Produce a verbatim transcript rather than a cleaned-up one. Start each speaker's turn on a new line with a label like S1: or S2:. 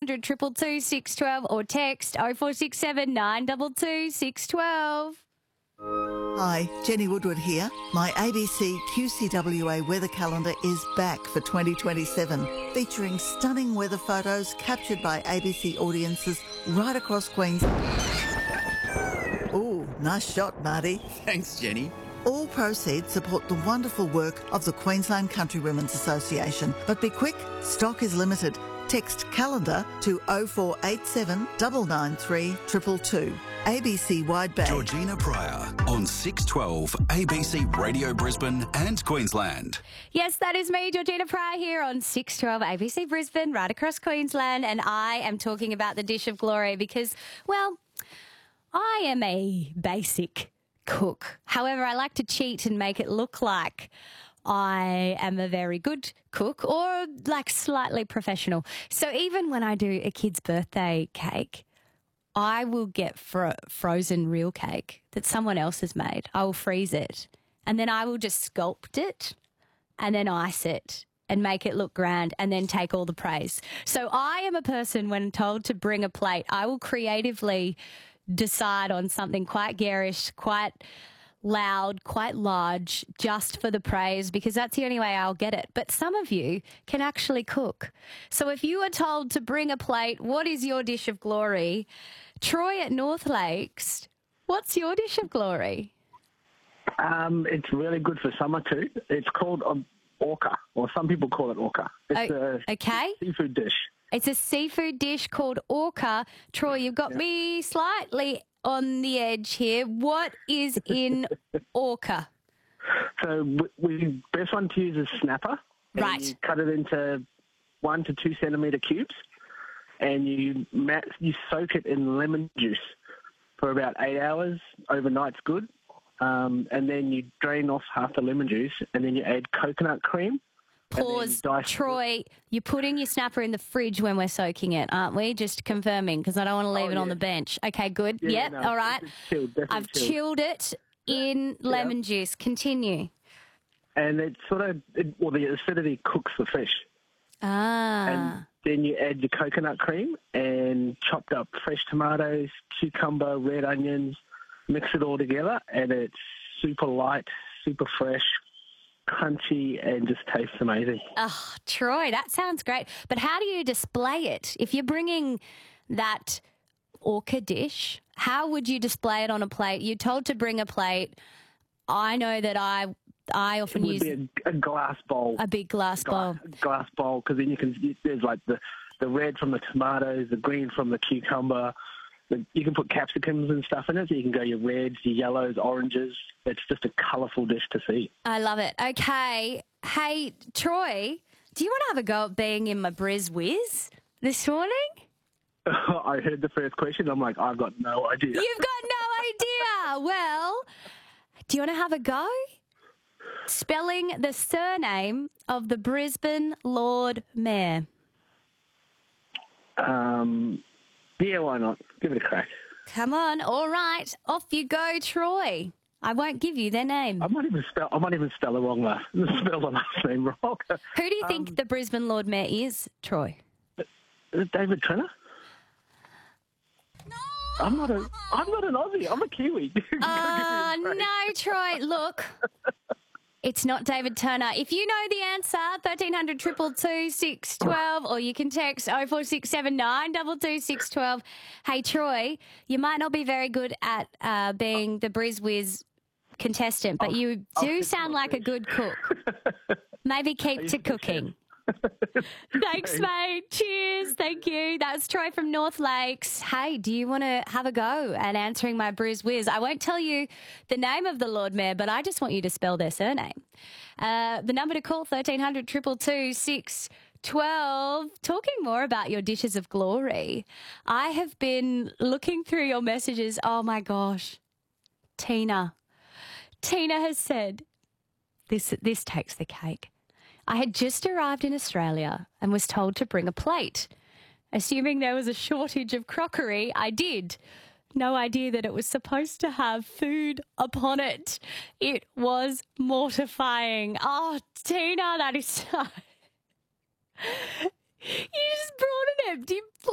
S1: hundred, two two two, six one two or text oh four six seven, nine two two, six one two.
S2: Hi, Jenny Woodward here. My A B C Q C W A weather calendar is back for twenty twenty-seven, featuring stunning weather photos captured by A B C audiences right across Queensland. Ooh, nice shot, Marty.
S3: Thanks, Jenny.
S2: All proceeds support the wonderful work of the Queensland Country Women's Association. But be quick, stock is limited. Text calendar to oh four eight seven, nine nine three, two two two. A B C Wide Bay.
S4: Georgina Pryor on six twelve A B C Radio Brisbane and Queensland.
S1: Yes, that is me, Georgina Pryor, here on six twelve A B C Brisbane, right across Queensland, and I am talking about the dish of glory because, well, I am a basic cook. However, I like to cheat and make it look like I am a very good cook or like slightly professional. So even when I do a kid's birthday cake, I will get fro- frozen real cake that someone else has made. I will freeze it and then I will just sculpt it and then ice it and make it look grand and then take all the praise. So I am a person, when told to bring a plate, I will creatively decide on something quite garish, quite loud, quite large, just for the praise, because that's the only way I'll get it. But some of you can actually cook. So if you are told to bring a plate, what is your dish of glory? Troy at North Lakes, what's your dish of glory?
S5: Um, it's really good for summer too. It's called um, orca, or some people call it orca. It's
S1: oh,
S5: a
S1: okay.
S5: seafood dish.
S1: It's a seafood dish called orca. Troy, you've got yeah. me slightly on the edge here. What is in orca?
S5: So we best one to use is snapper.
S1: Right.
S5: You cut it into one to two centimetre cubes, and you mat, you soak it in lemon juice for about eight hours. Overnight's good. Um, and then you drain off half the lemon juice, and then you add coconut cream.
S1: Pause. Troy, you're putting your snapper in the fridge when we're soaking it, aren't we? Just confirming, because I don't want to leave
S5: oh,
S1: it
S5: yeah.
S1: on the bench. Okay, good.
S5: Yeah,
S1: yep,
S5: no,
S1: all right.
S5: Chilled,
S1: I've
S5: chilled.
S1: chilled it in lemon yeah. juice. Continue.
S5: And it sort of, it, well, the acidity cooks the fish.
S1: Ah.
S5: And then you add your coconut cream and chopped up fresh tomatoes, cucumber, red onions, mix it all together, and it's super light, super fresh, crunchy, and just tastes amazing.
S1: Oh, Troy, that sounds great. But how do you display it? If you're bringing that orca dish, how would you display it on a plate? You're told to bring a plate. I know that I I often
S5: it would
S1: use
S5: be a, a glass bowl.
S1: A big glass,
S5: glass
S1: bowl.
S5: Glass bowl, because then you can, there's like the, the red from the tomatoes, the green from the cucumber. You can put capsicums and stuff in it, so you can go your reds, your yellows, oranges. It's just a colourful dish to see.
S1: I love it. Okay. Hey, Troy, do you want to have a go at being in my Briz Whiz this morning?
S5: I heard the first question. I'm like, I've got no idea.
S1: You've got no idea. Well, do you want to have a go? Spelling the surname of the Brisbane Lord Mayor.
S5: Um... Yeah, why not? Give it a crack.
S1: Come on. All right. Off you go, Troy. I won't give you their name.
S5: I might even spell I might even spell the wrong uh, spell the last name wrong.
S1: Who do you think
S5: um,
S1: the Brisbane Lord Mayor is, Troy?
S5: Is it David Trenner?
S1: No.
S5: I'm not a I'm not an Aussie, I'm a Kiwi.
S1: Uh no, Troy. Look. It's not David Turner. If you know the answer, thirteen hundred, two two two, six one two, or you can text oh four six seven, nine two two, six one two. Hey, Troy, you might not be very good at uh, being the Briz Whiz contestant, but you do sound like a good cook. Maybe keep to cooking. Thanks, mate. Cheers. Thank you. That's Troy from North Lakes. Hey, do you want to have a go at answering my Briz Whiz? I won't tell you the name of the Lord Mayor, but I just want you to spell their surname. Uh, the number to call, thirteen hundred, two two two, six one two. Talking more about your dishes of glory, I have been looking through your messages. Oh, my gosh. Tina. Tina has said, this, this takes the cake. I had just arrived in Australia and was told to bring a plate. Assuming there was a shortage of crockery, I did. No idea that it was supposed to have food upon it. It was mortifying. Oh, Tina, that is so... You just brought an empty plate.